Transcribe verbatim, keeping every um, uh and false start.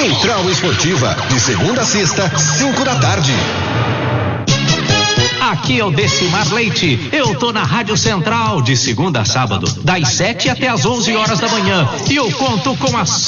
Central Esportiva, de segunda a sexta, cinco da tarde. Aqui é o Decimar Leite. Eu tô na Rádio Central de segunda a sábado, das sete até as onze horas da manhã. E eu conto com a